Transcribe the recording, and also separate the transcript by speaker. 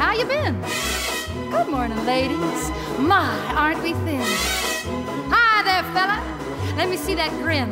Speaker 1: how you been? Good morning, ladies. My, aren't we thin? Hi there, fella. Let me see that grin.